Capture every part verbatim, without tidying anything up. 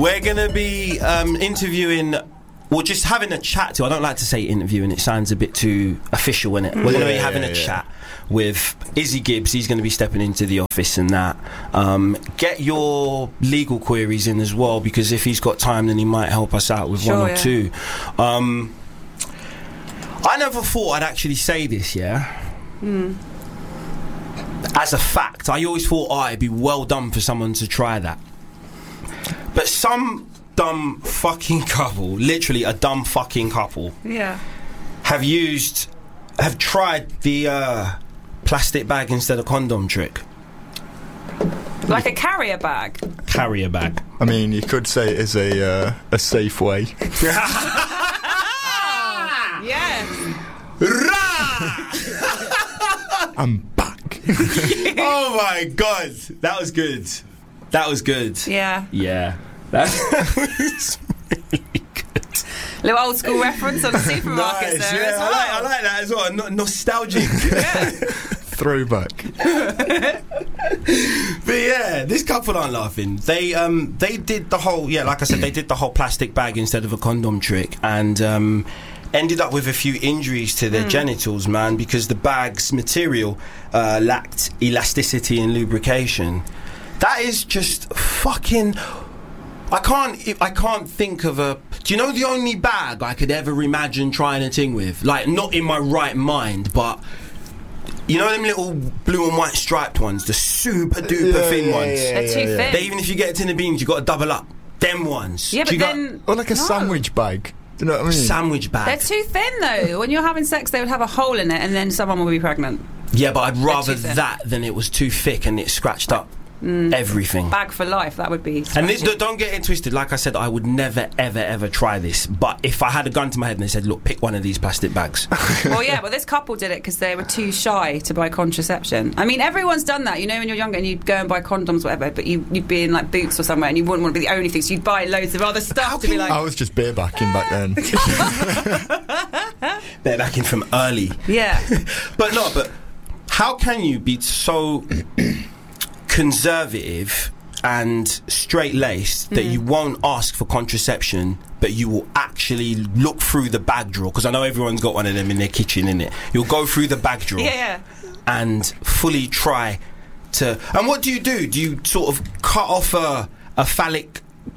We're going to be um, interviewing, or just having a chat to, I don't like to say interviewing, it sounds a bit too official, innit? We're going to be having yeah, a yeah. chat with Izzy Gibbs. He's going to be stepping into the office and that. Um, get your legal queries in as well, because if he's got time, then he might help us out with sure, one or yeah. two. Um, I never thought I'd actually say this, yeah? Mm. As a fact, I always thought, oh, it'd be well done for someone to try that. But some dumb fucking couple, literally a dumb fucking couple, yeah, have used, have tried the uh, plastic bag instead of condom trick. Like a carrier bag. Carrier bag. I mean, you could say it is a uh, a safe way. Yes. I'm back. Oh my god, that was good. That was good. Yeah. Yeah. That was really good. Little old school reference on the supermarket nice, there yeah, as well. I like, I like that as well. No- nostalgic. Yeah. Throwback. But yeah, this couple aren't laughing. They um they did the whole yeah, like I said, they did the whole plastic bag instead of a condom trick, and um ended up with a few injuries to their mm. genitals, man, because the bag's material uh, lacked elasticity and lubrication. That is just fucking. I can't. I can't think of a. Do you know the only bag I could ever imagine trying a thing with? Like, not in my right mind, but you know them little blue and white striped ones, the super duper yeah, thin yeah, ones. Yeah, They're yeah, too yeah. thin. They, even if you get it in the beans, you got to double up. Them ones. Yeah, but then Or like a no. sandwich bag. Do you know what I mean? Sandwich bag. They're too thin though. When you're having sex, they would have a hole in it, and then someone will be pregnant. Yeah, but I'd rather thin. that than it was too thick and it scratched up mm. everything. Bag for life, that would be and this, don't get it twisted. Like I said, I would never, ever, ever try this. But if I had a gun to my head and they said, look, pick one of these plastic bags. Well, yeah, but this couple did it because they were too shy to buy contraception. I mean, everyone's done that. You know, when you're younger and you'd go and buy condoms or whatever, but you, you'd be in like Boots or somewhere and you wouldn't want to be the only thing, so you'd buy loads of other stuff to be like... I was just beer backing back then. They're back in from early. Yeah. But no, but how can you be so conservative and straight-laced mm. that you won't ask for contraception, but you will actually look through the bag drawer? Because I know everyone's got one of them in their kitchen, innit? You'll go through the bag drawer yeah. and fully try to... And what do you do? Do you sort of cut off a, a phallic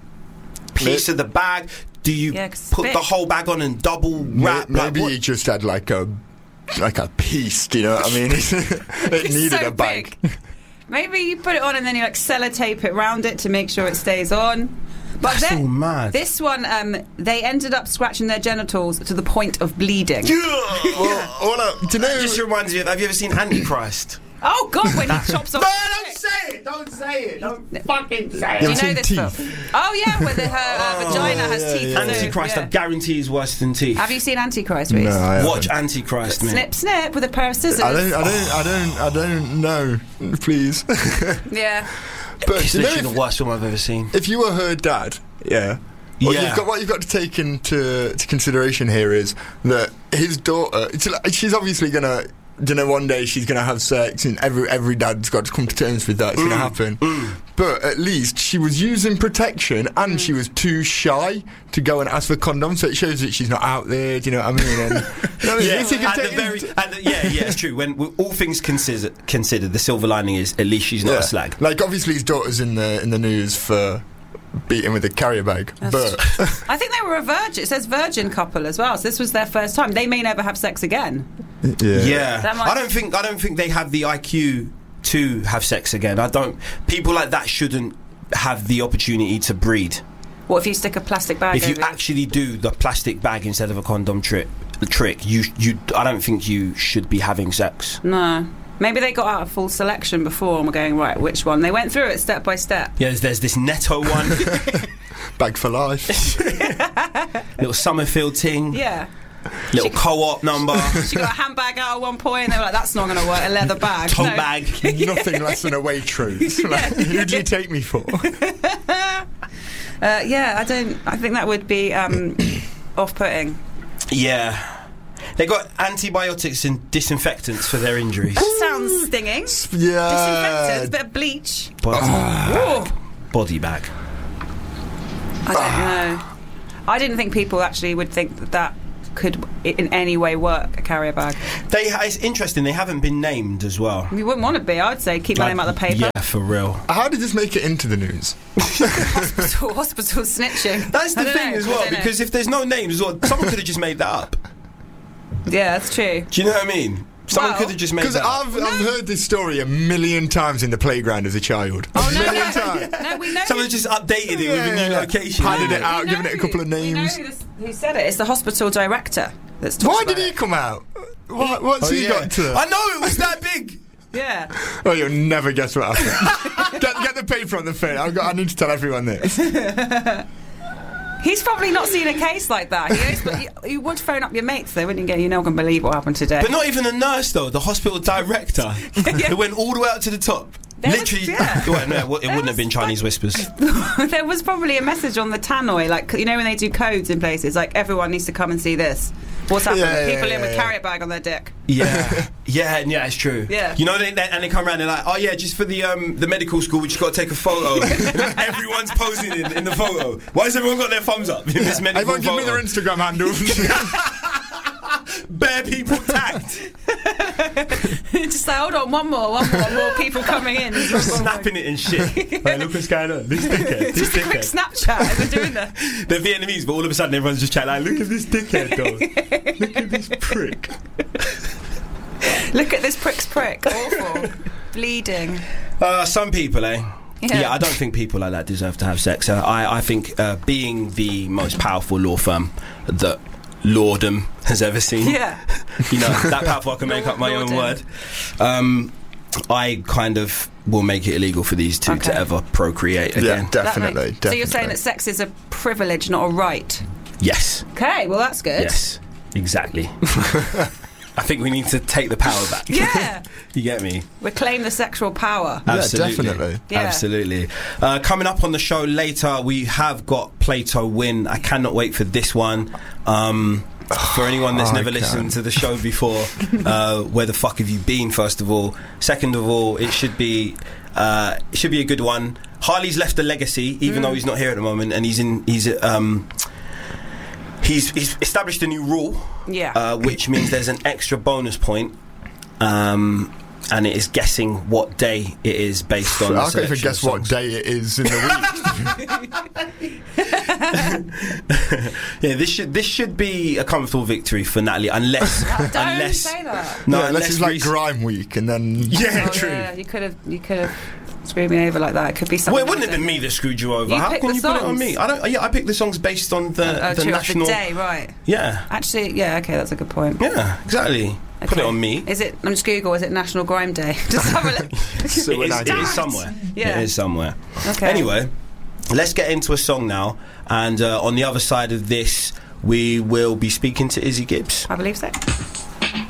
piece of the bag? Do you yeah, put the whole bag on and double wrap? Maybe like, you just had like a like a piece, do you know what I mean? It needed so a bag. Big. Maybe you put it on and then you like sellotape it round it to make sure it stays on. But that's then, all mad. This one, um, they ended up scratching their genitals to the point of bleeding. well, well, uh, do you know? It just reminds me of, have you ever seen Antichrist? Oh God, when he chops off. No, don't say it! Don't say it! Don't fucking say it! Do you know this teeth? film? Oh yeah, where the, her uh, Oh, vagina has yeah, teeth. yeah. Antichrist, yeah. I guarantee, is worse than teeth. Have you seen Antichrist, Reece? No, I Watch haven't. Antichrist, man. Snip, snip with a pair of scissors. I don't, I don't, I don't, I don't know. Please. Yeah. But It's do you know literally if, the worst film I've ever seen. if you were her dad, yeah. Well, Yeah. you've got, what you've got to take into to consideration here is that his daughter, it's like, she's obviously going to, you know, one day she's going to have sex, and every every dad's got to come to terms with that. It's mm, going to happen. Mm. But at least she was using protection, and mm. she was too shy to go and ask for condoms, so it shows that she's not out there, do you know what I mean? And, you know, Yeah, at least you can at the take very, it- at the, yeah, yeah, it's true. When w- all things consider, considered, the silver lining is at least she's not yeah. a slag. Like, obviously his daughter's in the in the news for beating with a carrier bag. That's but I think they were a virgin. It says virgin couple as well. So this was their first time. They may never have sex again. yeah, Yeah, That might- I don't think I don't think they have the I Q to have sex again. I don't. People like that shouldn't have the opportunity to breed. What if you stick a plastic bag? If you over it? actually do the plastic bag instead of a condom trick, the trick, you you. I don't think you should be having sex. No. Maybe they got out a full selection before and were going, right, which one? They went through it step by step. Yeah, there's, there's this Netto one, bag for life. little Summerfield ting, Yeah. little co-op number, She got a handbag out at one point and they were like, that's not going to work, a leather bag. tote No. bag. Nothing less than a Waitrose. Like, who do you take me for? Uh, yeah, I don't, I think that would be um, off-putting. Yeah. They got antibiotics and disinfectants for their injuries. That sounds stinging. Yeah. Disinfectants, bit of bleach. Body, Ooh. body bag. I don't know. I didn't think people actually would think that that could in any way work, a carrier bag. They, it's interesting, they haven't been named as well. You wouldn't want to be, I'd say. Keep my name out of the paper. Yeah, for real. How did this make it into the news? hospital, hospital snitching. That's the I don't thing know. as I well, don't know. because if there's no names, well, someone could have just made that up. Yeah, that's true. Do you know what I mean? Someone Well, could have just made Because that up. I've, I've heard this story a million times in the playground as a child. Oh, a no, million no. times. No, we know. Someone just updated it with a Yeah, new yeah. location. Padded Yeah. it out, We given know it a couple of who- we know names. who, this, who said it. It's the hospital director that's talked Why about did he it. come out? What, what's Oh, he yeah. got to? I know, it was that big. Yeah. Oh, you'll never guess what happened. get, get the paper on the phone. I've got, I need to tell everyone this. He's probably not seen a case like that. He knows, but you, you would phone up your mates, though, wouldn't you? You're not going to believe what happened today. But not even a nurse, though. The hospital director. Yeah. It went all the way up to the top. There was- Literally. yeah. Well, no, it wouldn't There have was been Chinese whispers. There was probably a message on the tannoy, like, you know when they do codes in places, like, everyone needs to come and see this. What's happened? Yeah, yeah, People yeah, in with yeah. carrier bag on their dick. Yeah, yeah, yeah, it's true. Yeah. You know, they, they, and they come around and they're like, oh yeah, just for the um, the medical school, we just got to take a photo. Everyone's posing in, in the photo. Why has everyone got their thumbs up in this medical Everyone give me photo? their Instagram handles. Bare people tagged. Just like, hold on, one more, one more, more people coming in. Snapping it and shit. Hey, look what's going on. This dickhead. This Just a quick dickhead. Snapchat as they're doing that. They're Vietnamese, but all of a sudden everyone's just chatting like, look at this dickhead, though. Look at this prick. Look at this prick's prick. Awful. Bleeding. Uh, some people, eh? Yeah. Yeah, I don't think people like that deserve to have sex. Uh, I, I think uh, being the most powerful law firm that Lordom has ever seen. Yeah. You know, that powerful I can make up my own Lordom. word. Um, I kind of will make it illegal for these two Okay. to ever procreate again. Yeah, definitely, That makes- definitely. So you're saying that sex is a privilege, not a right? Yes. Okay, well that's good. Yes. Exactly. I think we need to take the power back. Yeah. You get me? Reclaim the sexual power. Yeah, Absolutely. definitely. Yeah. Absolutely. Uh, coming up on the show later, we have got Plato Win. I cannot wait for this one. Um, for anyone that's I never can. listened to the show before, uh, where the fuck have you been? First of all, second of all, it should be uh, it should be a good one. Harley's left a legacy, even Mm. though he's not here at the moment, and he's in he's um, he's he's established a new rule. Yeah. Uh, which means there's an extra bonus point, um, and it is guessing what day it is based on. I the can't even selection guess of what songs. day it is in the week. Yeah, this should this should be a comfortable victory for Natalie, unless Don't unless say that. no, yeah, unless unless it's like Reece- Grime Week and then. yeah, Oh, true. yeah, you could have, you could have screwed me over like that. It could be something. Well, it wouldn't have else. been me that screwed you over. You How picked can the you put it on songs. me? I don't. Yeah, I picked the songs based on the Oh, the true, national. the day, right? Yeah, Actually, yeah, okay, that's a good point. yeah, exactly. Put Okay. it on me. Is it? I'm just Google. Is it National Grime Day? Just have a look. So It when is, I it do- is somewhere. Yeah. It is somewhere. Okay. Anyway, let's get into a song now. And uh, on the other side of this, we will be speaking to Izzy Gibbs. I believe so.